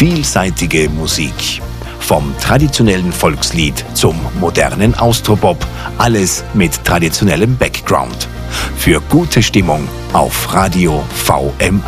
Vielseitige Musik. Vom traditionellen Volkslied zum modernen Austropop. Alles mit traditionellem Background. Für gute Stimmung auf Radio VM.